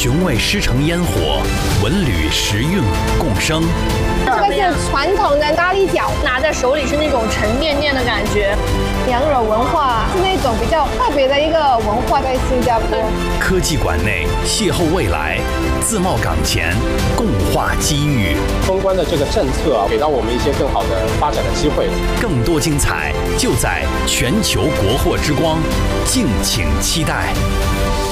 寻味狮城烟火，文旅时韵共生。 这个是传统的咖喱角， 拿在手里是那种沉甸甸的感觉。 羊肉文化是那种比较特别的一个文化，在新加坡。 科技馆内邂逅未来，自贸港前共话机遇。 封关的这个政策给到我们一些更好的发展的机会。 更多精彩就在全球国货之光，敬请期待。